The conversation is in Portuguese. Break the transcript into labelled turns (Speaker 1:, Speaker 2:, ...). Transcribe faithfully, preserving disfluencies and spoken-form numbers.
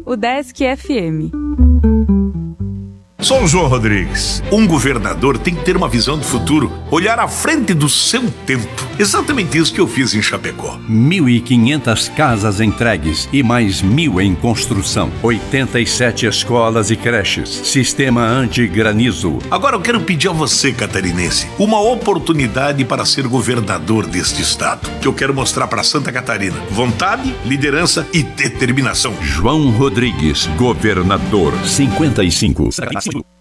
Speaker 1: Udesc F M.
Speaker 2: Sou o João Rodrigues. Um governador tem que ter uma visão do futuro, olhar à frente do seu tempo. Exatamente isso que eu fiz em Chapecó.
Speaker 3: mil e quinhentas casas entregues e mais mil em construção. oitenta e sete escolas e creches. Sistema anti-granizo.
Speaker 2: Agora eu quero pedir a você, catarinense, uma oportunidade para ser governador deste estado, que eu quero mostrar para Santa Catarina. Vontade, liderança e determinação.
Speaker 3: João Rodrigues, governador. cinquenta e cinco.